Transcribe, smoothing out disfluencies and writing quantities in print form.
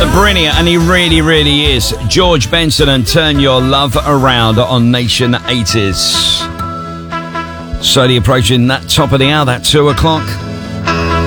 Brilliant, and he really, really is. George Benson and Turn Your Love Around on Nation 80s. Slowly approaching that top of the hour, that 2 o'clock.